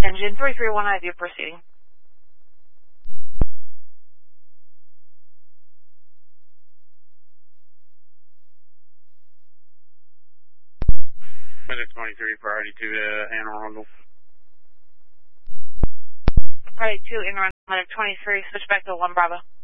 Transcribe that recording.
Engine 331, I have you proceeding. Medic 23, priority 2 to Anne Arundel. Priority 2, in Medic 23, switch back to 1 Bravo.